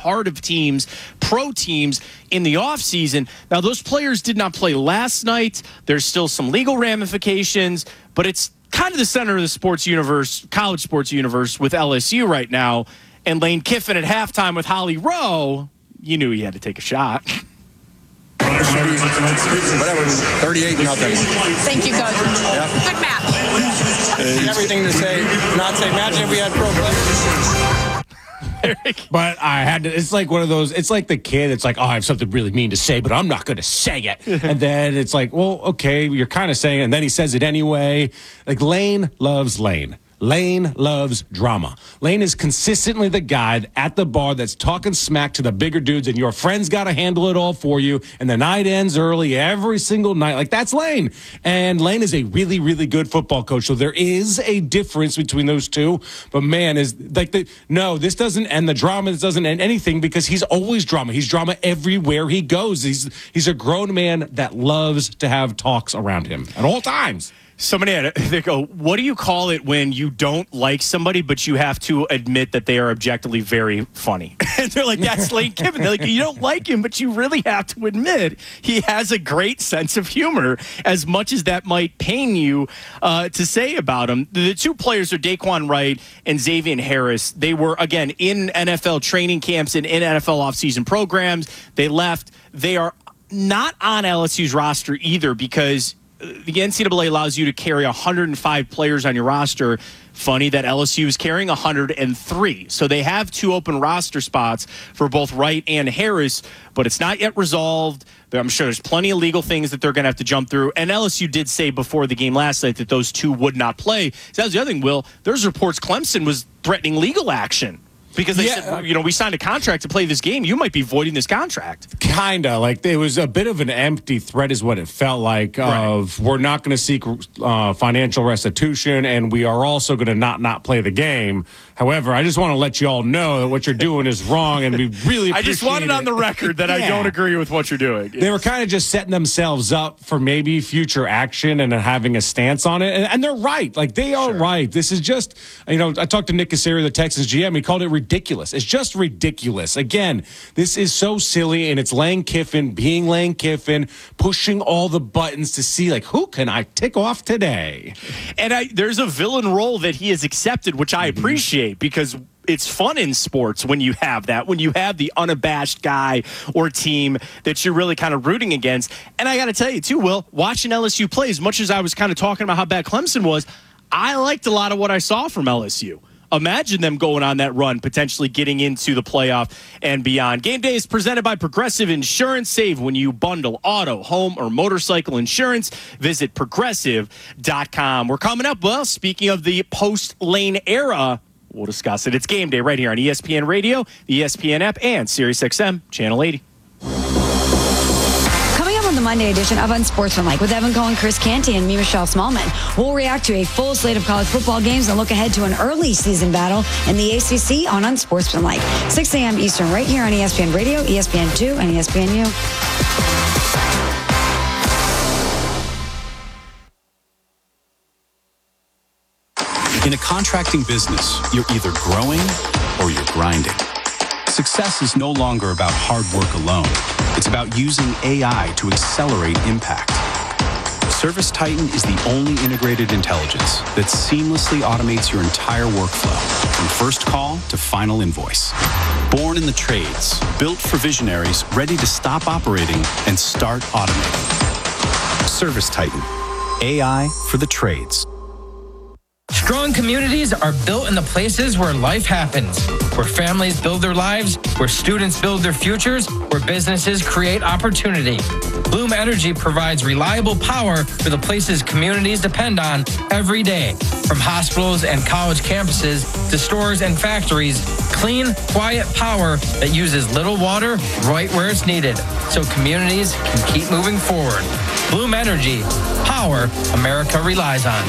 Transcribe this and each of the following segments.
part of teams, pro teams, in the offseason. Now, those players did not play last night. There's still some legal ramifications, but it's kind of the center of the sports universe, college sports universe with LSU right now. And Lane Kiffin at halftime with Holly Rowe, you knew he had to take a shot. Whatever, 38-0. Thank you, Coach. Yeah. Good match. Everything to say, not say. Imagine if we had pro players. But I had to, it's like one of those, it's like the kid, it's like, oh, I have something really mean to say, but I'm not going to say it. And then it's like, well, okay, you're kind of saying it, and then he says it anyway. Like, Lane loves Lane. Lane loves drama. Lane is consistently the guy at the bar that's talking smack to the bigger dudes, and your friend's got to handle it all for you, and the night ends early every single night. Like, that's Lane. And Lane is a really, really good football coach, so there is a difference between those two. But, man, is like no, this doesn't end the drama. This doesn't end anything because he's always drama. He's drama everywhere he goes. He's a grown man that loves to have talks around him at all times. Somebody they go, what do you call it when you don't like somebody, but you have to admit that they are objectively very funny? And they're like, that's Lane Kiffin. They're like, you don't like him, but you really have to admit he has a great sense of humor, as much as that might pain you to say about him. The two players are Daquan Wright and Xavier Harris. They were, again, in NFL training camps and in NFL offseason programs. They left. They are not on LSU's roster either because the NCAA allows you to carry 105 players on your roster. Funny that LSU is carrying 103. So they have two open roster spots for both Wright and Harris, but it's not yet resolved. I'm sure there's plenty of legal things that they're going to have to jump through. And LSU did say before the game last night that those two would not play. So that was the other thing, Will. There's reports Clemson was threatening legal action. Because they said, we signed a contract to play this game. You might be voiding this contract. Kind of. Like, it was a bit of an empty threat is what it felt like of we're not going to seek financial restitution, and we are also going to not play the game. However, I just want to let you all know that what you're doing is wrong, and we really appreciate I just want it on the record that I don't agree with what you're doing. They were kind of just setting themselves up for maybe future action and having a stance on it. And they're right. Like, they are right. This is just, I talked to Nick Casario, the Texans GM. He called it ridiculous. It's just ridiculous. Again, this is so silly, and it's Lane Kiffin being Lane Kiffin, pushing all the buttons to see, like, who can I tick off today? And there's a villain role that he has accepted, which I appreciate, because it's fun in sports when you have that, when you have the unabashed guy or team that you're really kind of rooting against. And I got to tell you, too, Will, watching LSU play, as much as I was kind of talking about how bad Clemson was, I liked a lot of what I saw from LSU. Imagine them going on that run, potentially getting into the playoff and beyond. Game Day is presented by Progressive Insurance. Save when you bundle auto, home, or motorcycle insurance. Visit Progressive.com. We're coming up, well, speaking of the post-Lane era, we'll discuss it. It's Game Day right here on ESPN Radio, the ESPN app, and SiriusXM Channel 80. On the Monday edition of Unsportsmanlike with Evan Cohen, Chris Canty, and me, Michelle Smallman. We'll react to a full slate of college football games and look ahead to an early season battle in the ACC on Unsportsmanlike. 6 a.m. Eastern right here on ESPN Radio, ESPN2, and ESPNU. In a contracting business, you're either growing or you're grinding. Success is no longer about hard work alone. It's about using AI to accelerate impact. ServiceTitan is the only integrated intelligence that seamlessly automates your entire workflow, from first call to final invoice. Born in the trades, built for visionaries ready to stop operating and start automating. ServiceTitan, AI for the trades. Strong communities are built in the places where life happens, where families build their lives, where students build their futures, where businesses create opportunity. Bloom Energy provides reliable power for the places communities depend on every day. From hospitals and college campuses to stores and factories, clean, quiet power that uses little water right where it's needed, so communities can keep moving forward. Bloom Energy, power America relies on.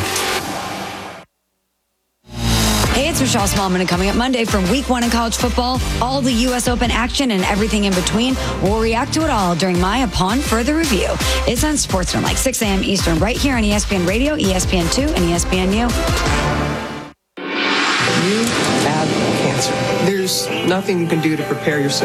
Hey, it's Michelle Smallman, and coming up Monday from Week 1 in college football, all the U.S. Open action and everything in between. We'll react to it all during my Upon Further Review. It's on Sportsmanlike, 6 a.m. Eastern, right here on ESPN Radio, ESPN2, and ESPNU. You have cancer. There's nothing you can do to prepare yourself.